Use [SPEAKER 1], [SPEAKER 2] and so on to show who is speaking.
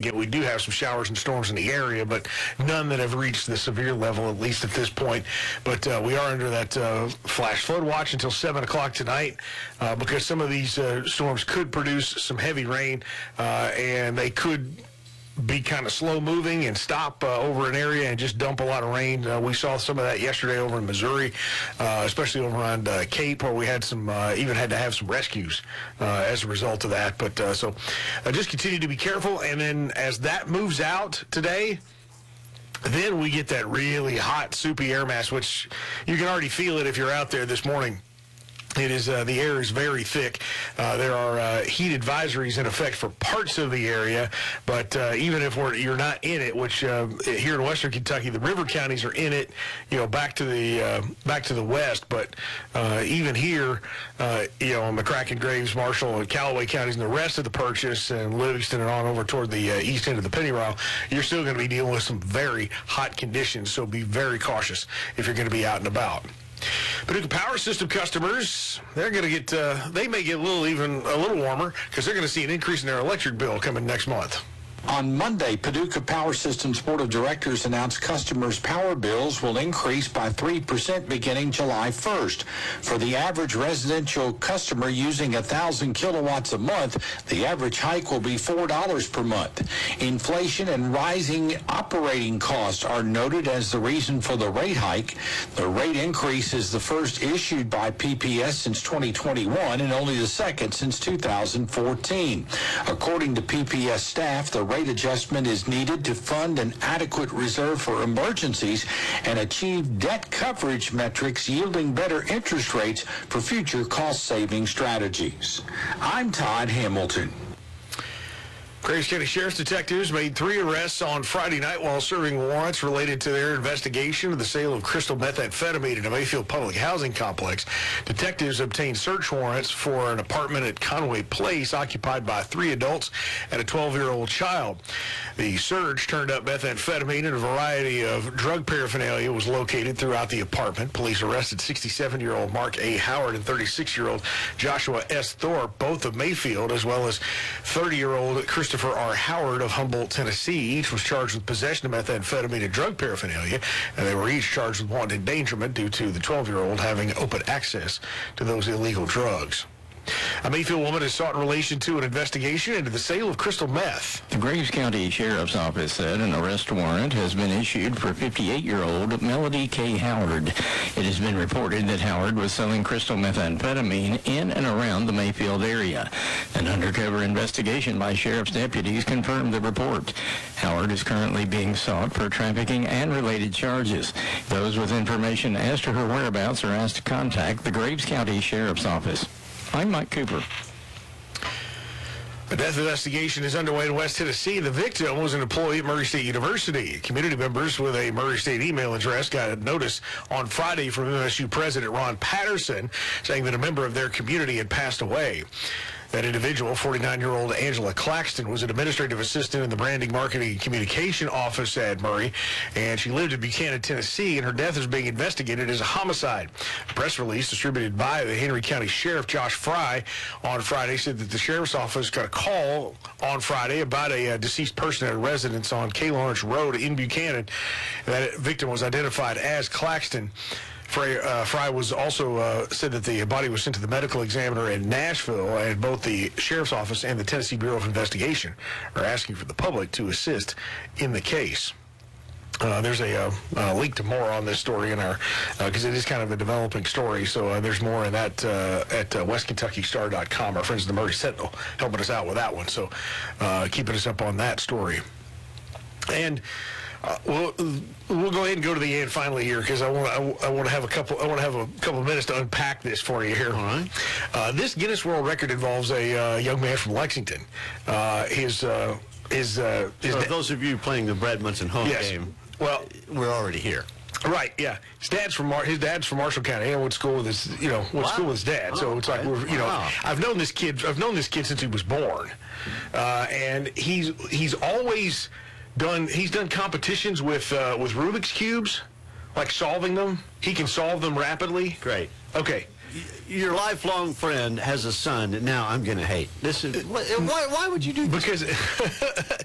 [SPEAKER 1] significant. We do have some showers and storms in the area, but none that have reached the severe level, at least at this point. But we are under that flash flood watch until 7 o'clock tonight because some of these storms could produce some heavy rain, and they could be kind of slow moving and stop over an area and just dump a lot of rain. We saw some of that yesterday over in Missouri, especially over around Cape, where we had some even had to have some rescues as a result of that. But so just continue to be careful. And then as that moves out today, then we get that really hot, soupy air mass, which you can already feel it if you're out there this morning. It is the air is very thick. There are heat advisories in effect for parts of the area, but even if you're not in it, which here in Western Kentucky, the river counties are in it, back to the west. But even here, McCracken, Graves, Marshall, and Callaway counties, and the rest of the Purchase and Livingston and on over toward the east end of the Pennyroyal, you're still going to be dealing with some very hot conditions. So be very cautious if you're going to be out and about. Paducah Power System customers, they're going to get, they may get a little warmer because they're going to see an increase in their electric bill coming next month.
[SPEAKER 2] On Monday, Paducah Power Systems Board of Directors announced customers' power bills will increase by 3% beginning July 1st. For the average residential customer using 1,000 kilowatts a month, the average hike will be $4 per month. Inflation and rising operating costs are noted as the reason for the rate hike. The rate increase is the first issued by PPS since 2021 and only the second since 2014. According to PPS staff, the rate adjustment is needed to fund an adequate reserve for emergencies and achieve debt coverage metrics yielding better interest rates for future cost-saving strategies. I'm Todd Hamilton.
[SPEAKER 1] Graves County Sheriff's detectives made 3 arrests on Friday night while serving warrants related to their investigation of the sale of crystal methamphetamine in a Mayfield public housing complex. Detectives obtained search warrants for an apartment at Conway Place occupied by 3 adults and a 12-year-old child. The search turned up methamphetamine and a variety of drug paraphernalia was located throughout the apartment. Police arrested 67-year-old Mark A. Howard and 36-year-old Joshua S. Thorpe, both of Mayfield, as well as 30-year-old Christopher R. Howard of Humboldt, Tennessee. Each was charged with possession of methamphetamine and drug paraphernalia, and they were each charged with wanton endangerment due to the 12-year-old having open access to those illegal drugs. A Mayfield woman is sought in relation to an investigation into the sale of crystal meth.
[SPEAKER 3] The Graves County Sheriff's Office said an arrest warrant has been issued for 58-year-old Melody K. Howard. It has been reported that Howard was selling crystal methamphetamine in and around the Mayfield area. An undercover investigation by sheriff's deputies confirmed the report. Howard is currently being sought for trafficking and related charges. Those with information as to her whereabouts are asked to contact the Graves County Sheriff's Office. I'm Mike Cooper.
[SPEAKER 1] A death investigation is underway in West Tennessee. The victim was an employee at Murray State University. Community members with a Murray State email address got a notice on Friday from MSU President Ron Patterson saying that a member of their community had passed away. That individual, 49-year-old Angela Claxton, was an administrative assistant in the Branding, Marketing, and Communication Office at Murray, and she lived in Buchanan, Tennessee, and her death is being investigated as a homicide. A press release distributed by the Henry County Sheriff Josh Fry on Friday said that the Sheriff's Office got a call on Friday about a deceased person at a residence on K. Lawrence Road in Buchanan. That victim was identified as Claxton. Fry was also said that the body was sent to the medical examiner in Nashville, and both the Sheriff's Office and the Tennessee Bureau of Investigation are asking for the public to assist in the case. There's a link to more on this story in our, because it is kind of a developing story, so there's more in that at westkentuckystar.com. Our friends at the Murray Sentinel helping us out with that one, so keeping us up on that story. And we'll go ahead and go to the end finally here because I want to have a couple of minutes to unpack this for you here.
[SPEAKER 4] All right.
[SPEAKER 1] This Guinness World Record involves a young man from Lexington. His
[SPEAKER 4] So those of you playing the Brad Munson home game,
[SPEAKER 1] well,
[SPEAKER 4] we're already here.
[SPEAKER 1] Right, yeah. His dad's from Marshall County. I went to school with his, school with his dad. So it's like I've known this kid since he was born, and he's always done competitions with Rubik's cubes, like solving them. He can solve them rapidly.
[SPEAKER 4] Great.
[SPEAKER 1] Okay.
[SPEAKER 4] Your lifelong friend has a son that now I'm going to hate. This is why would you do this?
[SPEAKER 1] Because